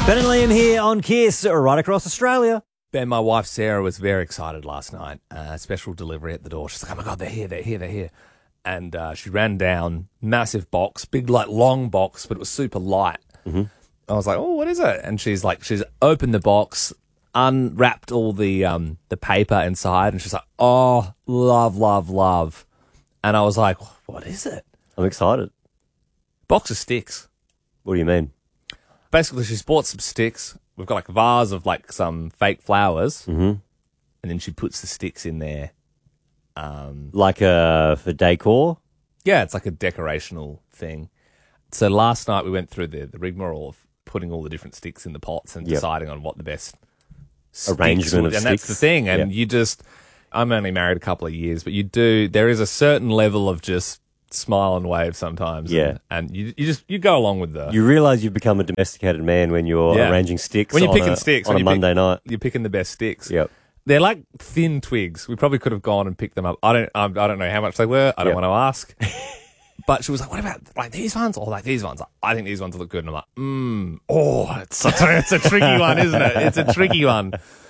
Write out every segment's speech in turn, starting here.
Ben and Liam here on Kiss, right across Australia. Ben, my wife Sarah was very excited last night. Special delivery at the door. She's like, oh my God, they're here. And she ran down, massive box, big, like, long box, but it was super light. Mm-hmm. I was like, oh, what is it? And she's opened the box, unwrapped all the paper inside, and she's like, oh, love. And I was like, what is it? I'm excited. Box of sticks. What do you mean? Basically, she's bought some sticks. We've got like a vase of like some fake flowers, and then she puts the sticks in there. Like for decor? Yeah, it's like a decorational thing. So last night we went through the rigmarole of putting all the different sticks in the pots and deciding on what the best arrangement of and sticks. that's the thing. And I'm only married a couple of years, but there is a certain level of just smile and wave sometimes. Yeah. And you go along with You realise you've become a domesticated man when you're arranging sticks when you're picking sticks on a Monday night. You're picking the best sticks. Yep. They're like thin twigs. We probably could have gone and picked them up. I don't know how much they were. I don't want to ask. But she was like, what about like these ones or like these ones? I think these ones look good. And I'm like, it's a tricky one, isn't it? It's a tricky one.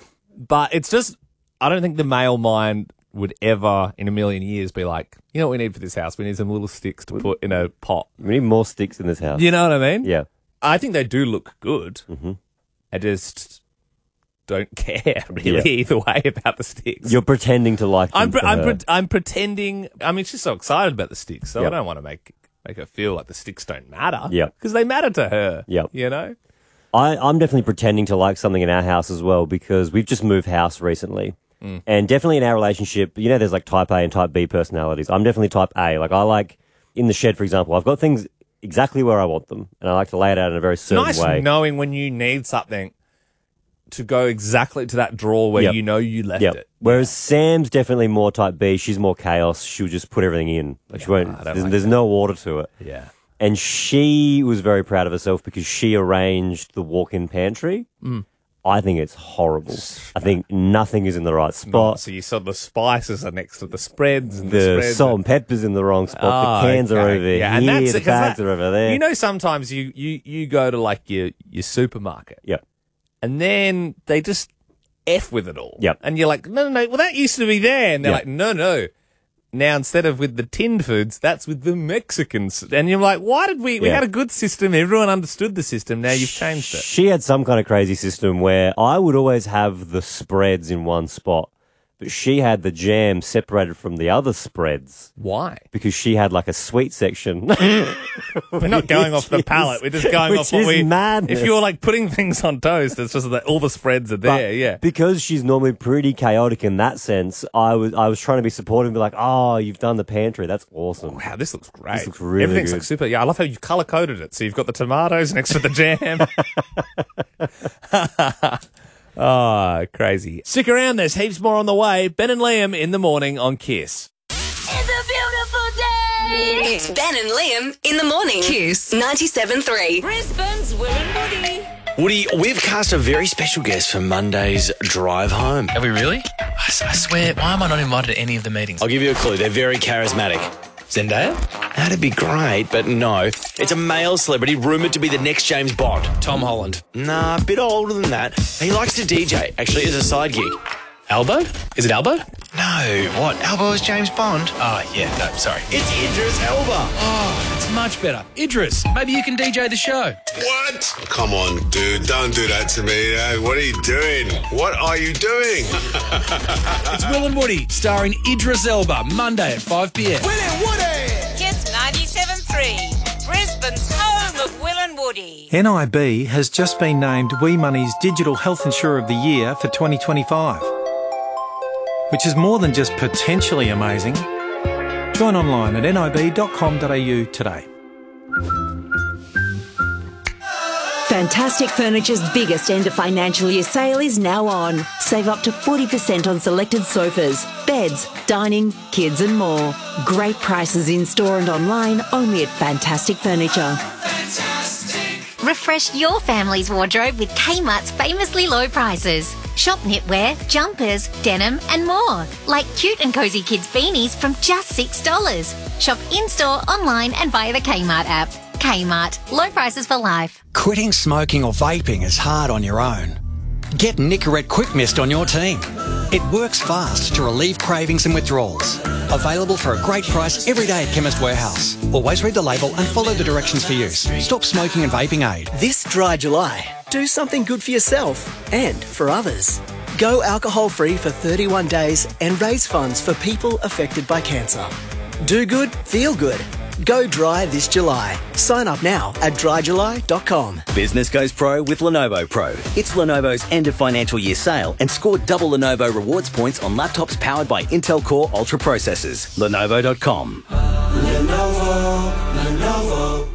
But it's just, I don't think the male mind would ever in a million years be like, you know what we need for this house? We need some little sticks to put in a pot. We need more sticks in this house. You know what I mean? Yeah. I think they do look good. Mm-hmm. I just don't care really either way about the sticks. You're pretending to like them. I'm pretending. I mean, she's so excited about the sticks, so I don't want to make her feel like the sticks don't matter. Yeah. Because they matter to her. Yeah. You know? I'm definitely pretending to like something in our house as well because we've just moved house recently. And definitely in our relationship, there's like type A and type B personalities. I'm definitely type A. Like I like in the shed, for example, I've got things exactly where I want them and I like to lay it out in a very certain way. It's nice knowing when you need something to go exactly to that drawer where you know you left it. Whereas Sam's definitely more type B. She's more chaos. She'll just put everything in. Like she won't. There's no order to it. Yeah. And she was very proud of herself because she arranged the walk-in pantry. I think it's horrible. I think nothing is in the right spot. So you saw the spices are next to the spreads. And the salt and pepper's in the wrong spot. The cans are over here. And the bags are over there. You know, sometimes you go to like your supermarket. Yep. And then they just F with it all. Yep. And you're like, no, well, that used to be there. And they're like, no. Now, instead of with the tinned foods, that's with the Mexicans. And you're like, why did we had a good system. Everyone understood the system. Now you've changed it. She had some kind of crazy system where I would always have the spreads in one spot, but she had the jam separated from the other spreads. Why? Because she had like a sweet section. We're not going off the palette. We're just going off what we... madness. If you're like putting things on toast, it's just that all the spreads are there, but because she's normally pretty chaotic in that sense, I was trying to be supportive and be like, oh, you've done the pantry. That's awesome. Wow, this looks great. This looks really Everything's good. Like super. Yeah, I love how you colour-coded it. So you've got the tomatoes next to the jam. Oh, crazy. Stick around, there's heaps more on the way. Ben and Liam in the morning on Kiss. It's a beautiful day. It's Ben and Liam in the morning. Kiss 97.3. Brisbane's Will and Woody. Woody, we've cast a very special guest for Monday's drive home. Have we really? I swear, why am I not invited to any of the meetings? I'll give you a clue. They're very charismatic. Zendaya? That'd be great, but no. It's a male celebrity rumoured to be the next James Bond. Tom Holland. Nah, a bit older than that. He likes to DJ, actually, as a side gig. Albo? Is it Albo? No, what? Albo is James Bond? Oh, yeah, no, sorry. It's Idris Elba. Oh, that's much better. Idris, maybe you can DJ the show. What? Come on, dude. Don't do that to me. What are you doing? What are you doing? It's Will and Woody, starring Idris Elba, Monday at 5 p.m. Will and Woody! Kiss 97.3. Brisbane's home of Will and Woody. NIB has just been named WeMoney's Digital Health Insurer of the Year for 2025, which is more than just potentially amazing. Join online at nib.com.au today. Fantastic Furniture's biggest end of financial year sale is now on. Save up to 40% on selected sofas, beds, dining, kids and more. Great prices in store and online only at Fantastic Furniture. Refresh your family's wardrobe with Kmart's famously low prices. Shop knitwear, jumpers, denim and more. Like cute and cosy kids beanies from just $6. Shop in-store, online and via the Kmart app. Kmart. Low prices for life. Quitting smoking or vaping is hard on your own. Get Nicorette Quick Mist on your team. It works fast to relieve cravings and withdrawals. Available for a great price every day at Chemist Warehouse. Always read the label and follow the directions for use. Stop smoking and vaping aid. This dry July, do something good for yourself and for others. Go alcohol-free for 31 days and raise funds for people affected by cancer. Do good, feel good. Go dry this July. Sign up now at dryjuly.com. Business goes pro with Lenovo Pro. It's Lenovo's end of financial year sale and score double Lenovo rewards points on laptops powered by Intel Core Ultra processors. Lenovo.com. Lenovo.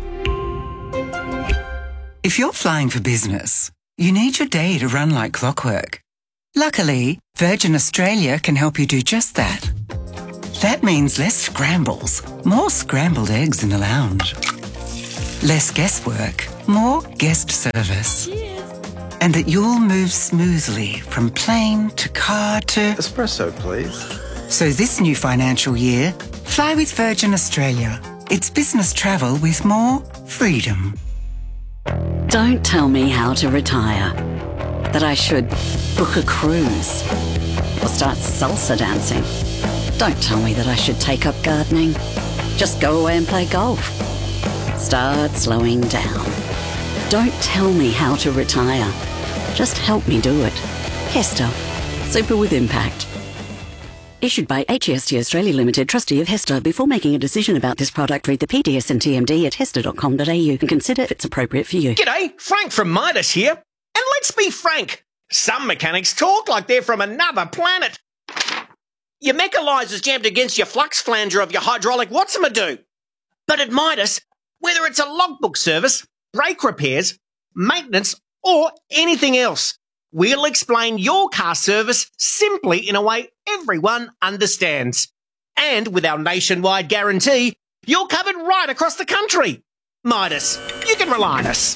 If you're flying for business, you need your day to run like clockwork. Luckily, Virgin Australia can help you do just that. That means less scrambles, more scrambled eggs in the lounge. Less guesswork, more guest service. And that you'll move smoothly from plane to car to... Espresso, please. So this new financial year, fly with Virgin Australia. It's business travel with more freedom. Don't tell me how to retire. That I should book a cruise or start salsa dancing. Don't tell me that I should take up gardening. Just go away and play golf. Start slowing down. Don't tell me how to retire. Just help me do it. Hester. Super with impact. Issued by HEST Australia Limited, trustee of Hester. Before making a decision about this product, read the PDS and TMD at hester.com.au and consider if it's appropriate for you. G'day, Frank from Midas here. And let's be frank, some mechanics talk like they're from another planet. Your mechanizer's jammed against your flux flanger of your hydraulic what's-a-do. But at Midas, whether it's a logbook service, brake repairs, maintenance, or anything else, we'll explain your car service simply in a way everyone understands. And with our nationwide guarantee, you're covered right across the country. Midas, you can rely on us.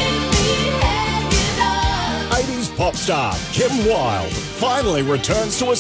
80s pop star Kim Wilde finally returns to a